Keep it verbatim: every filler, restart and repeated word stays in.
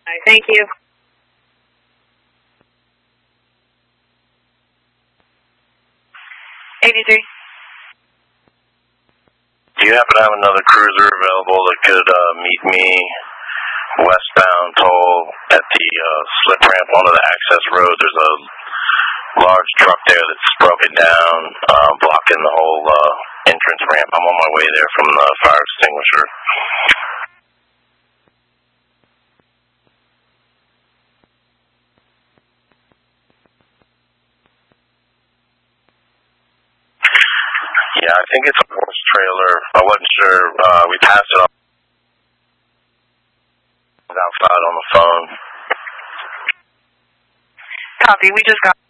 All right, thank you. eighty-three. Do you happen to have another cruiser available that could uh, meet me westbound toll at the uh, slip ramp onto the access road? There's a large truck there that's broken down, uh, blocking the whole uh, entrance ramp. I'm on my way there from the fire extinguisher. Yeah, I think it's a horse trailer. I wasn't sure. Uh, we passed it off outside on the phone. Copy. We just got